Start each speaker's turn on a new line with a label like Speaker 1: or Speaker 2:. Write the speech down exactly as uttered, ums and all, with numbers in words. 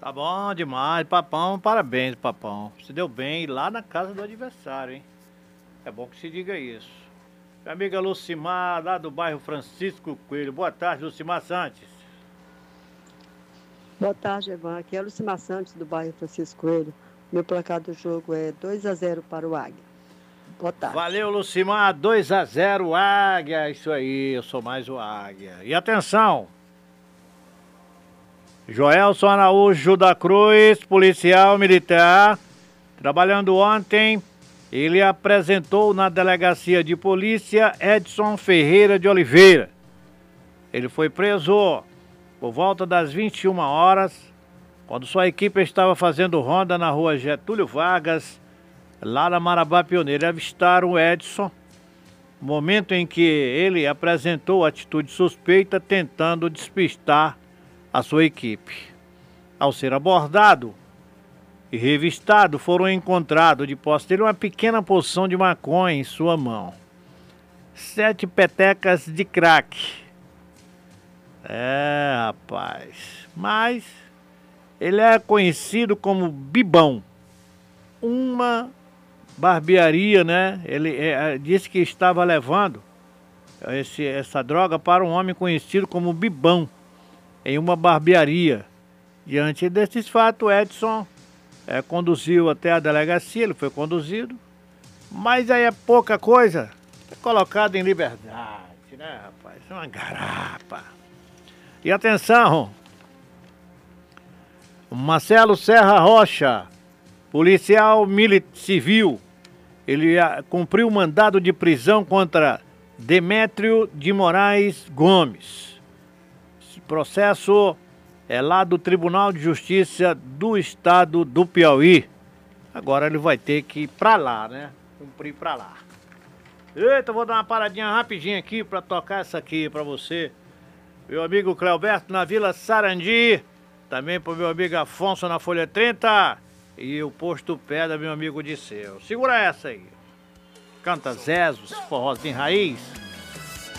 Speaker 1: Tá bom demais, Papão, parabéns, Papão. Se deu bem lá na casa do adversário, hein? É bom que se diga isso. Minha amiga Lucimar, lá do bairro Francisco Coelho. Boa tarde, Lucimar Santos.
Speaker 2: Boa tarde, Evan. Aqui é a Lucimar Santos, do bairro Francisco Coelho. Meu placar do jogo é dois a zero para o Águia. Boa tarde.
Speaker 1: Valeu, Lucimar. dois a zero, Águia. Isso aí, eu sou mais o Águia. E atenção! Joelson Araújo da Cruz, policial militar, trabalhando ontem, ele apresentou na delegacia de polícia Edson Ferreira de Oliveira. Ele foi preso por volta das vinte e uma horas, quando sua equipe estava fazendo ronda na rua Getúlio Vargas, lá na Marabá Pioneira. Avistaram o Edson, momento em que ele apresentou atitude suspeita, tentando despistar a sua equipe. Ao ser abordado e revistado, foram encontrados de posse dele uma pequena porção de maconha em sua mão, sete petecas de crack. É, rapaz, mas ele é conhecido como Bibão, uma barbearia, né? Ele é, disse que estava levando esse, essa droga para um homem conhecido como Bibão, em uma barbearia. Diante desses fatos, Edson é, conduziu até a delegacia, ele foi conduzido, mas aí é pouca coisa, é colocado em liberdade, né, rapaz? É uma garapa. E atenção, Marcelo Serra Rocha, policial militar civil, ele a, cumpriu mandado de prisão contra Demétrio de Moraes Gomes. Processo é lá do Tribunal de Justiça do Estado do Piauí. Agora ele vai ter que ir pra lá, né? Cumprir pra lá. Eita, vou dar uma paradinha rapidinho aqui pra tocar essa aqui pra você. Meu amigo Cleoberto na Vila Sarandi. Também pro meu amigo Afonso na Folha trinta. E o Posto Pedra, meu amigo Disseu. Segura essa aí. Canta Zezo, forrozinho raiz.